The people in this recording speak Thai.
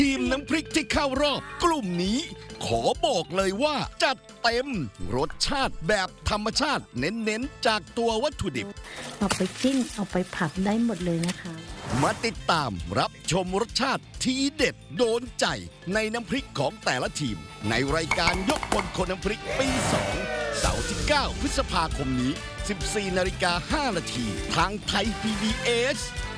ทีมน้ำพริกที่เข้ารอบกลุ่มนี้ขอบอกเลยว่าจัดเต็มรสชาติแบบธรรมชาติเน้นๆจากตัววัตถุดิบเอาไปจิ้มเอาไปผัดได้หมดเลยนะคะมาติดตามรับชมรสชาติทีเด็ดโดนใจในน้ำพริกของแต่ละทีมในรายการยกพลคนน้ำพริกปี 2เสาร์ที่ 9 พฤษภาคมนี้ 14:05 น.ทางไทย PBS